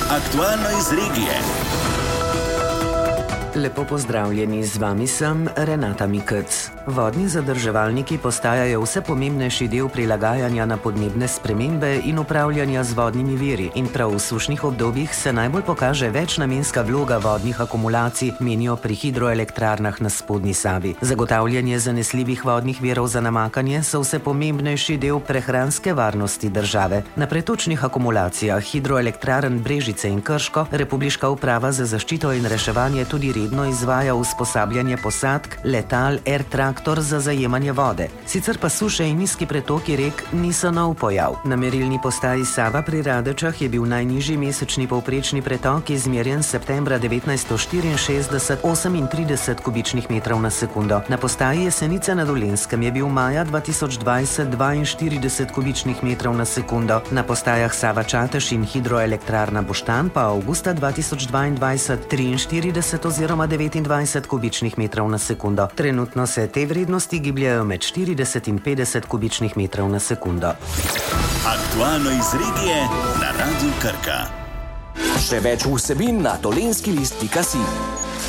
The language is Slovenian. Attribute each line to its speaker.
Speaker 1: Aktualno iz regije.
Speaker 2: Lepo pozdravljeni, z vami sem Renata Mikec. Vodni zadrževalniki postajajo vse pomembnejši del prilagajanja na podnebne spremembe in upravljanja z vodnimi viri. In prav v sušnih obdobjih se najbolj pokaže večnamenska vloga vodnih akumulacij, menijo pri hidroelektrarnah na spodnji Savi. Zagotavljanje zanesljivih vodnih virov za namakanje so vse pomembnejši del prehranske varnosti države. Na pretočnih akumulacijah hidroelektrarn Brežice in Krško Republiška uprava za zaščito in reševanje tudi redno izvaja usposabljanje posadk, letal, traktor za zajemanje vode. Sicer pa suše in nizki pretoki rek niso nov pojav. Na merilni postaji Sava pri Radečah je bil najnižji mesečni povprečni pretok izmerjen septembra 1964 38 kubičnih metrov na sekundo. Na postaji Jesenice na Dolenjskem je bil maja 2020 42 kubičnih metrov na sekundo. Na postajah Sava Čatež in hidroelektrarna Boštanj pa avgusta 2022 43 oziroma 29 kubičnih metrov na sekundo. Trenutno se te vrednosti gibljajo med 40 in 50 kubičnih metrov na sekundo.
Speaker 1: Aktualno iz regije na Radiu Krka.
Speaker 3: Še več vsebin na dolenjskilist.si.